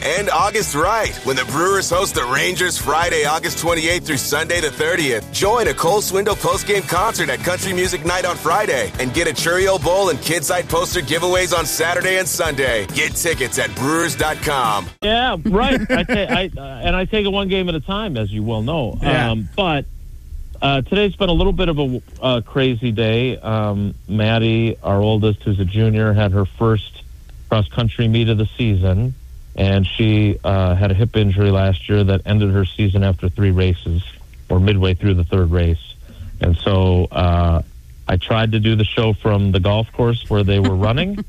End August right when the Brewers host the Rangers Friday, August 28th through Sunday the 30th. Join a Cole Swindle postgame concert at Country Music Night on Friday and get a Cheerio Bowl and Kidside poster giveaways on Saturday and Sunday. Get tickets at Brewers.com. Yeah, right. I take it one game at a time, as you well know. Yeah. But today's been a little bit of a crazy day. Maddie, our oldest, who's a junior, had her first cross-country meet of the season. And she had a hip injury last year that ended her season after 3 races, or midway through the 3rd race. And so I tried to do the show from the golf course where they were running.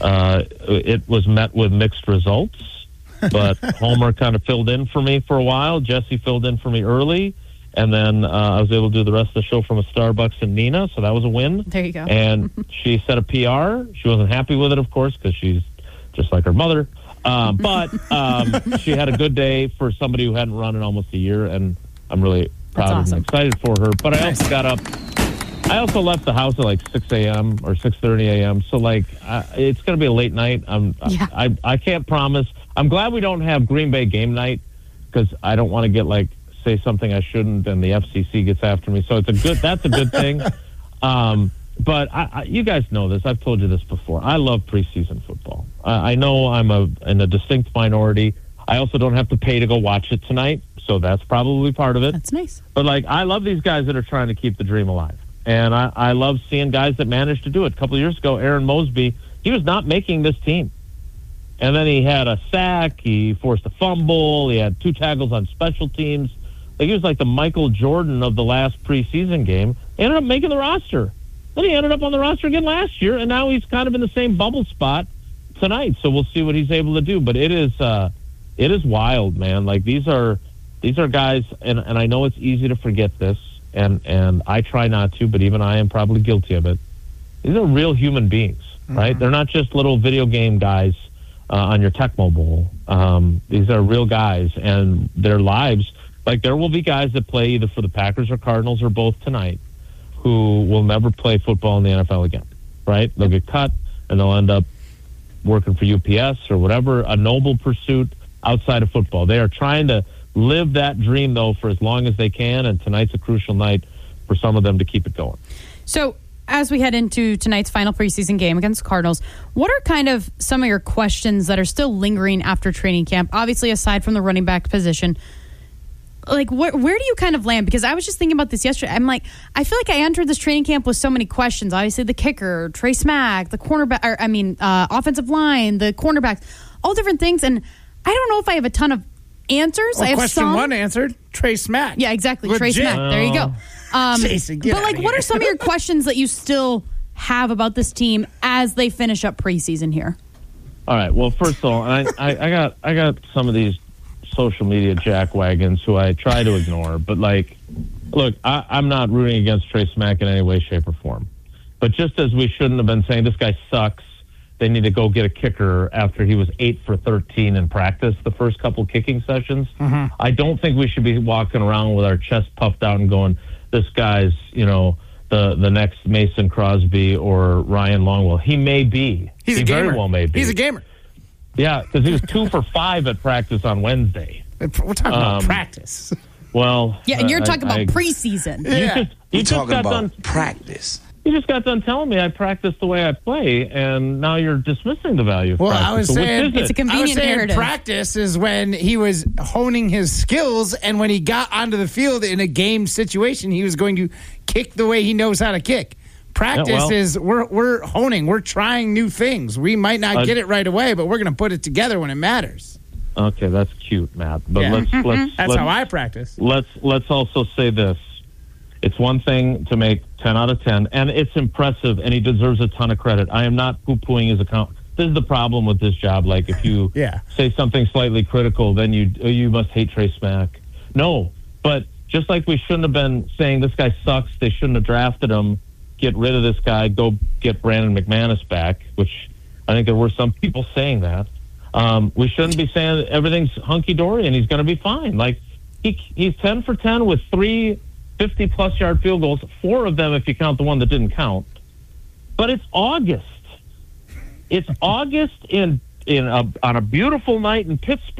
It was met with mixed results, but Homer kind of filled in for me for a while. Jesse filled in for me early. And then I was able to do the rest of the show from a Starbucks in Neenah, so that was a win. There you go. And she set a PR. She wasn't happy with it, of course, because she's just like her mother. But she had a good day for somebody who hadn't run in almost a year, and I'm really proud and excited for her. But I also got up. I also left the house at like 6 a.m. or 6:30 a.m. So like it's going to be a late night. I can't promise. I'm glad we don't have Green Bay game night because I don't want to get say something I shouldn't, and the FCC gets after me. So that's a good thing. But you guys know this. I've told you this before. I love preseason football. I know I'm in a distinct minority. I also don't have to pay to go watch it tonight, so that's probably part of it. That's nice. But I love these guys that are trying to keep the dream alive, and I love seeing guys that manage to do it. A couple of years ago, Aaron Mosby, he was not making this team, and then he had a sack, he forced a fumble, he had 2 tackles on special teams. He was like the Michael Jordan of the last preseason game. He ended up making the roster. Then he ended up on the roster again last year, and now he's kind of in the same bubble spot tonight. So we'll see what he's able to do. But it is wild, man. These are guys, and I know it's easy to forget this, and I try not to, but even I am probably guilty of it. These are real human beings, right? They're not just little video game guys on your Tecmo Bowl. These are real guys, and their lives. There will be guys that play either for the Packers or Cardinals or both tonight who will never play football in the NFL again, right? They'll get cut, and they'll end up working for UPS or whatever, a noble pursuit outside of football. They are trying to live that dream, though, for as long as they can, and tonight's a crucial night for some of them to keep it going. So as we head into tonight's final preseason game against the Cardinals, what are kind of some of your questions that are still lingering after training camp? Obviously, aside from the running back position, where do you kind of land? Because I was just thinking about this yesterday. I'm like, I feel like I entered this training camp with so many questions. Obviously, the kicker, Trey Smack, the cornerback, offensive line, the cornerbacks, all different things. And I don't know if I have a ton of answers. Well, I have question 1 answered, Trey Smack. Yeah, exactly. Legit. Trey Smack. There you go. Jason, get out of what here. are some of your questions that you still have about this team as they finish up preseason here? All right. Well, first of all, I got some of these social media jackwagons who I try to ignore, but look, I'm not rooting against Trey Smack in any way, shape, or form. But just as we shouldn't have been saying this guy sucks, they need to go get a kicker after he was 8 for 13 in practice the first couple kicking sessions. I don't think we should be walking around with our chest puffed out and going, this guy's, the next Mason Crosby or Ryan Longwell. He may be. He's a gamer. Very well may be. He's a gamer. Yeah, because he was 2 for 5 at practice on Wednesday. We're talking about practice. Well, yeah, and you're talking about preseason. You just got done practice. You just got done telling me I practice the way I play, and now you're dismissing the value of practice. I was saying it's a convenient narrative. Practice is when he was honing his skills, and when he got onto the field in a game situation, he was going to kick the way he knows how to kick. Practice is we're honing, we're trying new things. We might not get it right away, but we're going to put it together when it matters. Okay, that's cute, Matt. But let's that's how I practice. Let's also say this. It's one thing to make 10 out of 10, and it's impressive, and he deserves a ton of credit. I am not poo-pooing his account. This is the problem with this job. If you say something slightly critical, then you must hate Trey Smack. No, but just like we shouldn't have been saying this guy sucks, they shouldn't have drafted him, get rid of this guy, go get Brandon McManus back, which I think there were some people saying that. We shouldn't be saying everything's hunky-dory and he's going to be fine. He's 10 for 10 with 3 50-plus yard field goals, 4 of them if you count the one that didn't count. But it's August. It's August on a beautiful night in Pittsburgh.